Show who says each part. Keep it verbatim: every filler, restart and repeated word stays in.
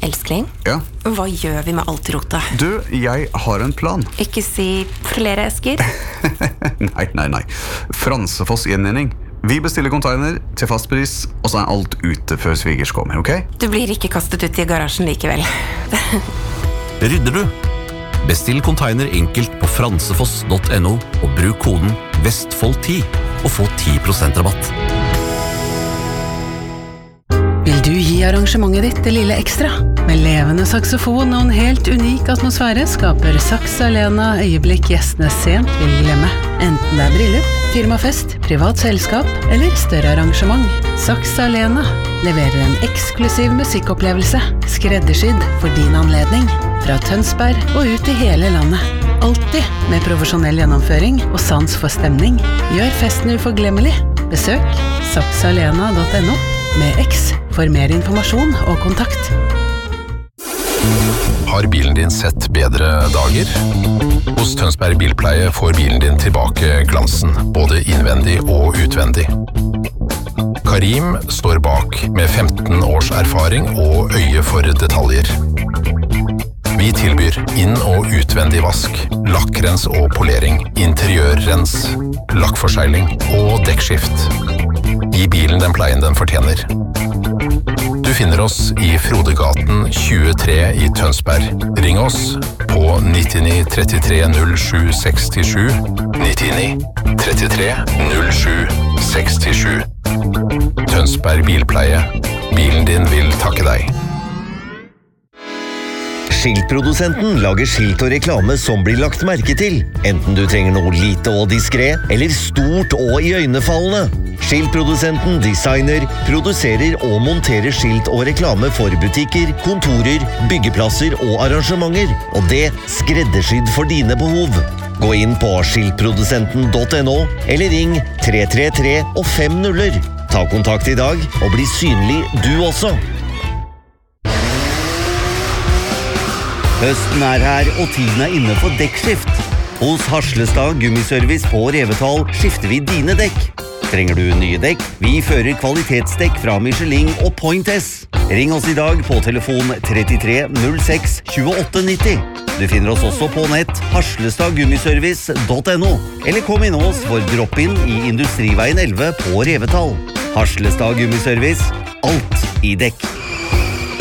Speaker 1: Elskling?
Speaker 2: Ja?
Speaker 1: Hva gjør vi med alt rotet?
Speaker 2: Du, jeg har en plan.
Speaker 1: Ikke si flere esker?
Speaker 2: nei, nei, nei. Fransefoss Gjenvinning. Vi bestiller container til fastpris, og så er alt ute før svigers kommer, ok?
Speaker 1: Du blir ikke kastet ut i garasjen likevel.
Speaker 3: Rydder du? Bestill container enkelt på fransefoss punktum no og bruk koden Vestfold ti og få ti prosent rabatt.
Speaker 4: Vil du gi arrangementet ditt det lille ekstra? Med levende saksofon og en helt unik atmosfære skaper Saks Alena øyeblikk gjestene sent vil glemme. Enten det er bryllup, firmafest, privat selskap eller større arrangement. Saks Alena leverer en eksklusiv musikkopplevelse, skreddersydd for din anledning. Fra Tønsberg og ut i hele landet. Alltid med profesjonell gjennomføring og sans for stemning. Gjør festen uforglemmelig. Besøk saks alena punktum no med X for mer informasjon og kontakt.
Speaker 5: Har bilen din sett bedre dager? Hos Tønsberg Bilpleie får bilen din tilbake glansen, både innvendig og utvendig. Karim står bak med femten års erfaring og øye for detaljer. Vi tilbyr inn- og utvendig vask, lakkrens og polering, interiørrens, lakkforsegling og dekkskift. Gi bilen den pleien den fortjener. Du finner oss i Frodegaten tjuetre i Tønsberg. Ring oss på nittini trettitre null sju sekstisju, nittini trettitre null sju sekstisju. Tønsberg Bilpleie. Bilen din vil takke deg.
Speaker 6: Skiltprodusenten lager skilt og reklame som blir lagt merke til, enten du trenger noe lite og diskret, eller stort og iøynefallende. Skiltprodusenten designer, produserer og monterer skilt og reklame for butikker, kontorer, byggeplasser og arrangementer, og det skreddersydd for dine behov. Gå inn på skiltprodusenten punktum no, eller ring tre tre tre og fem nuller. Ta kontakt i dag og bli synlig du også. Høsten er her, og tiden er inne for dekkskift. Hos Haslestad Gummiservice på Revetal skifter vi dine dekk. Trenger du nye dekk? Vi fører kvalitetsdekk fra Michelin og Point S. Ring oss i dag på telefon trettitre null seks tjueåtte nitti. Du finner oss også på nett haslestad gummiservice punktum no, eller kom inn oss for drop-in i Industriveien elleve på Revetal. Haslestad Gummiservice, alt i dekk.